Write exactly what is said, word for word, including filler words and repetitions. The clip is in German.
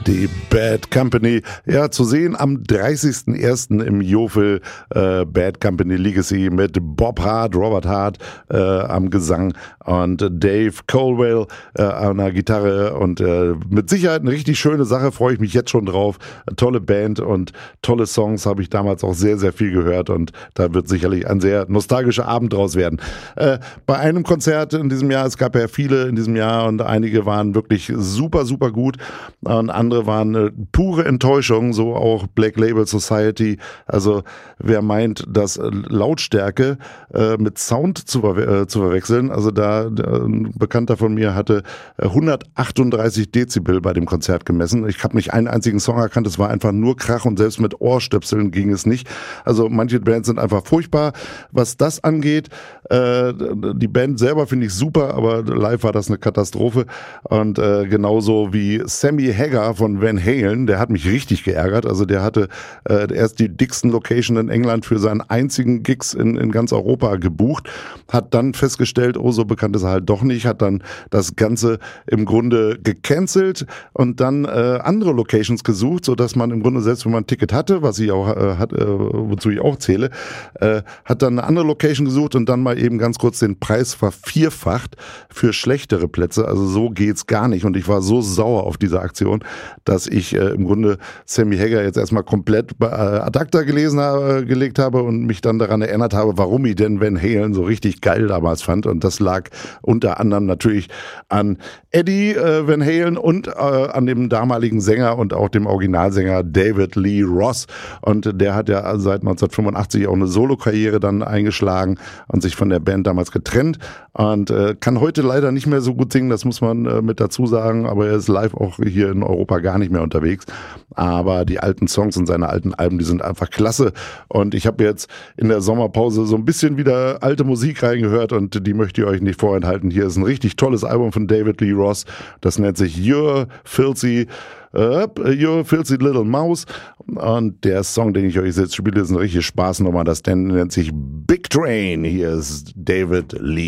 Die Bad Company, ja, zu sehen am dreißigsten ersten im Jofel, äh, Bad Company Legacy mit Bob Hart, Robert Hart äh, am Gesang und Dave Colwell äh, an der Gitarre und äh, mit Sicherheit eine richtig schöne Sache, freue ich mich jetzt schon drauf. Eine tolle Band und tolle Songs, habe ich damals auch sehr, sehr viel gehört und da wird sicherlich ein sehr nostalgischer Abend draus werden. Äh, bei einem Konzert in diesem Jahr, es gab ja viele in diesem Jahr und einige waren wirklich super, super gut und andere waren eine pure Enttäuschung, so auch Black Label Society. Also wer meint, dass Lautstärke äh, mit Sound zu, äh, zu verwechseln, also da äh, ein Bekannter von mir hatte hundertachtunddreißig Dezibel bei dem Konzert gemessen. Ich habe nicht einen einzigen Song erkannt, es war einfach nur Krach und selbst mit Ohrstöpseln ging es nicht. Also manche Bands sind einfach furchtbar, was das angeht. Äh, die Band selber finde ich super, aber live war das eine Katastrophe und äh, genauso wie Sammy Hagar von Van Halen, der hat mich richtig geärgert. Also der hatte äh, erst die dicksten Location in England für seinen einzigen Gigs in, in ganz Europa gebucht, hat dann festgestellt, oh, so bekannt ist er halt doch nicht, hat dann das Ganze im Grunde gecancelt und dann äh, andere Locations gesucht, sodass man im Grunde, selbst wenn man ein Ticket hatte, was ich auch äh, hat, äh, wozu ich auch zähle, äh, hat dann eine andere Location gesucht und dann mal eben ganz kurz den Preis vervierfacht für schlechtere Plätze. Also so geht's gar nicht und ich war so sauer auf diese Aktion, dass ich äh, im Grunde Sammy Hagar jetzt erstmal komplett bei, äh, ad acta gelesen habe, gelegt habe und mich dann daran erinnert habe, warum ich denn Van Halen so richtig geil damals fand. Und das lag unter anderem natürlich an Eddie äh, Van Halen und äh, an dem damaligen Sänger und auch dem Originalsänger David Lee Roth. Und der hat ja seit neunzehnhundertfünfundachtzig auch eine Solokarriere dann eingeschlagen und sich von der Band damals getrennt und äh, kann heute leider nicht mehr so gut singen, das muss man äh, mit dazu sagen, aber er ist live auch hier in Europa gar nicht mehr unterwegs. Aber die alten Songs und seine alten Alben, die sind einfach klasse. Und ich habe jetzt in der Sommerpause so ein bisschen wieder alte Musik reingehört und die möchte ich euch nicht vorenthalten. Hier ist ein richtig tolles Album von David Lee Roth. Das nennt sich You're Filthy Uh, You're Filthy Little Mouse. Und der Song, den ich euch jetzt spiele, ist eine richtige Spaßnummer. Das nennt sich Big Train. Hier ist David Lee.